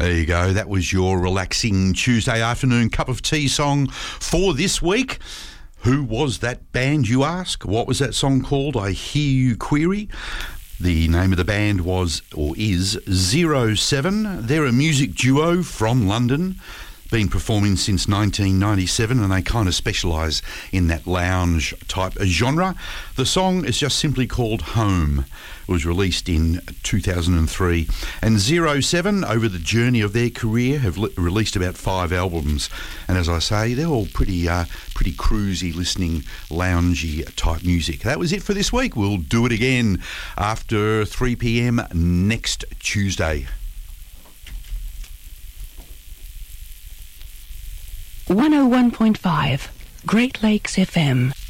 There you go. That was your relaxing Tuesday afternoon cup of tea song for this week. Who was that band, you ask? What was that song called? I hear you query. The name of the band was, or is, 07. They're a music duo from London. Been performing since 1997, and they kind of specialise in that lounge type of genre. The song is just simply called Home. It was released in 2003, and 07, over the journey of their career, have released about 5 albums, and as I say, they're all pretty cruisy, listening, loungy type music. That was it for this week. We'll do it again after 3 p.m. next Tuesday. 101.5 Great Lakes FM.